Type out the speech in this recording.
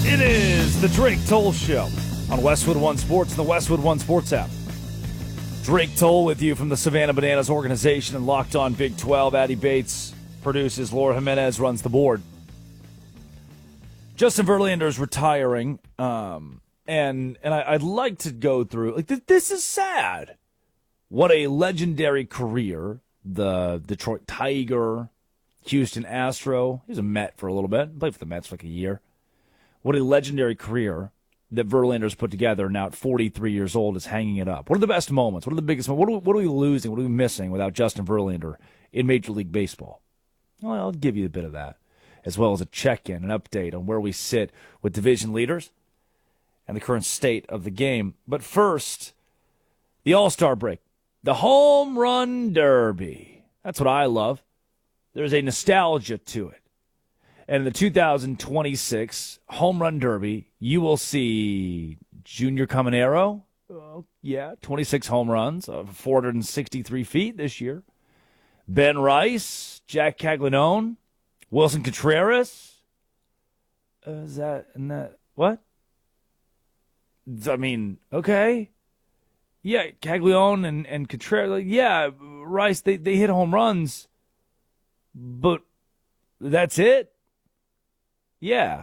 It is the Drake Toll Show on Westwood One Sports and the Westwood One Sports app. Drake Toll with you from the Savannah Bananas organization and Locked On Big 12. Addie Bates produces. Laura Jimenez runs the board. Justin Verlander's retiring, and I'd like to go through, like, this is sad. What a legendary career. The Detroit Tiger, Houston Astro. He was a Met for a little bit. Played for the Mets for like a year. What a legendary career that Verlander's put together, now at 43 years old, is hanging it up. What are the best moments? What are the biggest moments? What are we losing? What are we missing without Justin Verlander in Major League Baseball? Well, I'll give you a bit of that, as well as a check-in, an update on where we sit with division leaders and the current state of the game. But first, the All-Star break, the Home Run Derby. That's what I love. There's a nostalgia to it. And in the 2026 Home Run Derby, you will see Junior Caminero, 26 home runs, 463 feet this year. Ben Rice, Jack Caglianone, Wilson Contreras. What? I mean, okay. Yeah, Caglianone and Contreras. Yeah, Rice, they hit home runs, but that's it. Yeah.